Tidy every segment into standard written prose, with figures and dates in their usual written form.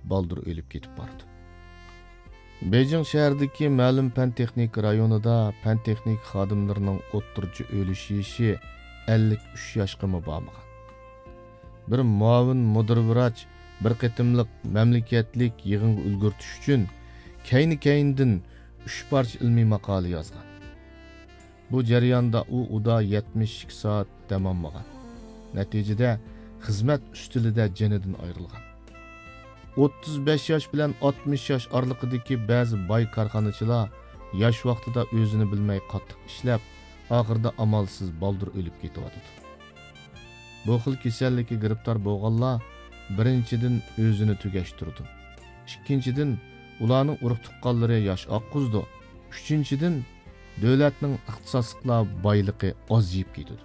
baldır ölüp ketip bardı. Beijing şəhərdəki məlum fən-texnik rayonida fən-texnik xadimlərinin o'ttirchi o'lish yaşı 53 yaşqa barmagan. Bir muavin mudir vrach bir qitimliq mamlakatlik yig'inga ulgurtish uchun kayni-kaynidan 3 parcha ilmiy maqola yozgan. Bu jarayonda uda 72 soat dam olmagan. Natijada xizmat ustilida jonidan ayrilgan. 35 yaş bilan 60 yaş aralığındaki bazı bay karxanachilar yaş vaqtida o'zini bilmay qattiq ishlab, oxirida amalsiz baldır o'lib ketyapti. Bu xil kasallikka giribtor bo'lganlar birinchidan o'zini tugashtirdi. Ikkinchidan ularning urug' tuqqanlari yosh oqqizdi. Uchinchidan davlatning iqtisodiyotlar boyligi ozayib ketdi.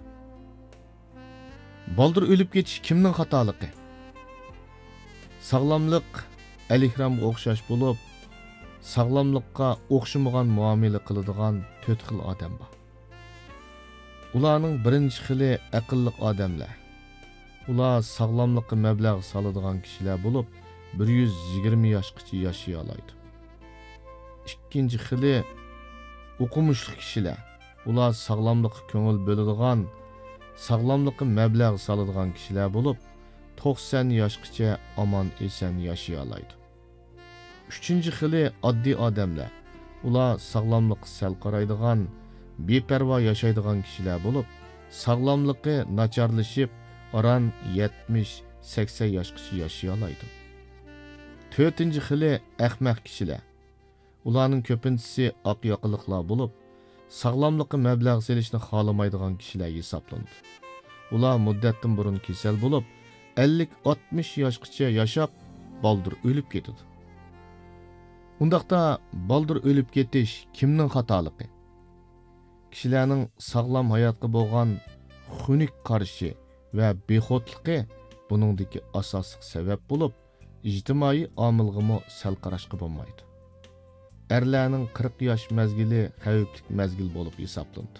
Baldır o'lib ketish kimning xatoligi? Sağlamlık Əl-İhramga o'xshash bo'lib, sağlamlıqqa o'xshamagan muomala qiladigan 4 xil odam bor. Ularning birinchi xili aqlli odamlar. Ular sağlamlıqqa mablag' soladigan kishilar bo'lib, 120 yoshgacha yashay oladi. Ikkinchi xili o'qimishli kishilar. Ular sağlamlıqqa ko'ngil bo'ladigan, sağlamlıqqa mablag' soladigan kishilar bo'lib, 90 yoshgacha aman esan yashay oladi. Üçüncü xili oddiy odamlar. Ular sağlamlıqqa sal qaraydigan, beparvo yashaydigan kishilar bo'lib, sağlamlıqi nacharlashib, oran 70-80 yoshgacha yashay oladi. To'rtinchi xili ahmaq kishilar. Ularning ko'pinchisi oq yoqliqlar bo'lib, sağlamlıqqa mablag' selishni xolamaydigan kishilar hisoblanadi. Ular muddatdan burun kasal bo'lib, 50-60 yoshgacha yashab, baldır o'lib ketadi. Undaqda baldır o'lib ketish kimning xatoligi? Kishilarning sog'lom hayotga bo'lgan xunuk qarashi va bexotligi buningdagi asosiy sabab bo'lib, ijtimoiy omilg'imi sal qarashga bo'lmaydi. Erlarning 40 yosh mazgili xavfli mazgil bo'lib hisoblanadi.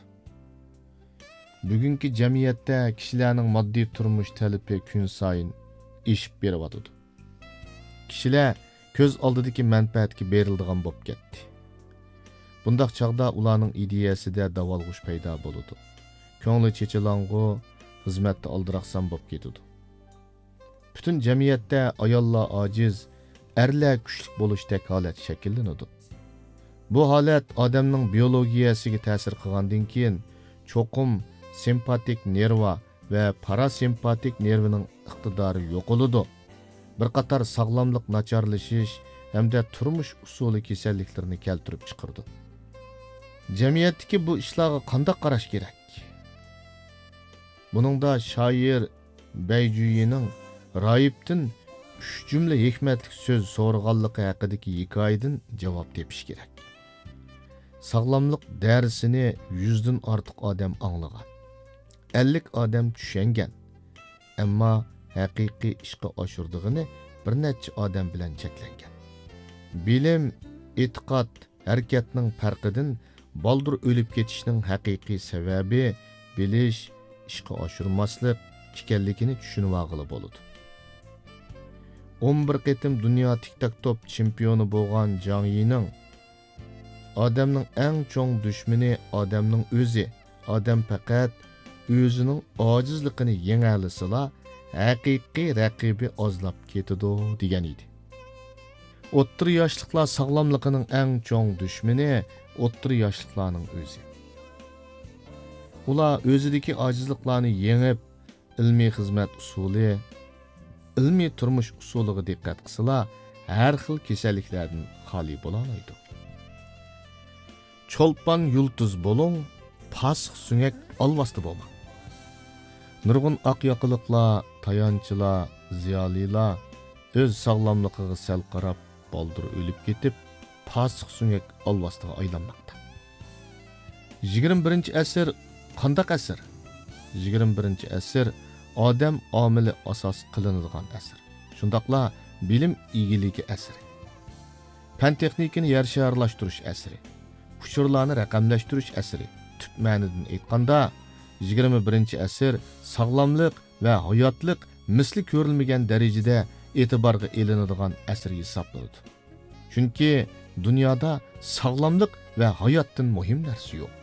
Bugungi jamiyatda kishilarning moddiy turmush talabi kun sayin eshib beryapti. Kishilar ko'z oldidagi manfaatga beriladigan bo'lib ketdi. Bundaq chaqda ularning ideyasida davolg'ush paydo bo'ladi. Ko'ngli chechilang'u, xizmatda oldiraqsan bo'lib ketadi. Butun jamiyatda ayollar ojiz, erlar kuchli bo'lishdak holat shakllanadi. Bu holat odamning biologiyasiga ta'sir qilgandan keyin cho'qim simpatik nerva ve parasimpatik nervining iqtidori yo'qoladi. Bir qator sog'lomlik nacharlashish hamda turmush usuli kasalliklarini keltirib chiqardi. Jamiyatdagi bu ishlarga qanday qarash kerak? Buningda shoir Bayjuyining Royibdan 3 jumla hikmatli so'z so'rag'anligi haqidagi hikoyadan javob tepish kerak. Sog'lomlik darsini 100 dan ortiq odam anglagan. 50 odam tushungan. Ammo haqiqiy ishga oshirdig'ini bir necha odam bilan cheklangan. Bilim, e'tiqod, harakatning farqidan baldır o'lib ketishning haqiqiy sababi bilish, ishga oshirmaslik ekanligini tushunib olg'ili bo'ladi. 11 qitim dunyo TikTok top chempioni bo'lgan Zhang Yining odamning eng cho'ng dushmani odamning o'zi. Odam faqat o'zining ojizligini yengalisila haqiqiy raqibi ozlab ketadi degan edi. O'ttir yoshliklar sog'lomligining eng cho'ng dushmani o'ttir yoshliklarning o'zi. Ular o'zidagi ojizliklarni yengib, ilmiy xizmat usuli, ilmiy turmush usuliga diqqat qilsalar, har xil kasalliklardan xoli bo'la oladi. Cho'lpon yulduz bo'ling, pasiq sunak olvasti bo'lmang. Nurg'un oq yoqiliqlar, tayanchilar, ziyolilar o'z sog'lomligiga sal qarab, baldır o'lib ketib, pasiq sunak olvastiga aylanmoqda. 21-asr qandaq asr? 21-asr odam omili asos qilinadigan asr. Shundaqla bilim egiligi asri. Fan texnikani yarsharlashtirish asri. Uçurlarni raqamlashtirish asri. Tüp ma'nidan aytganda 21-asr sog'lomlik va hayotlik misli ko'rilmagan darajada e'tiborga elinadigan asr hisoblanadi. Chunki dunyoda sog'lomlik va hayotdan muhim narsa yo'q.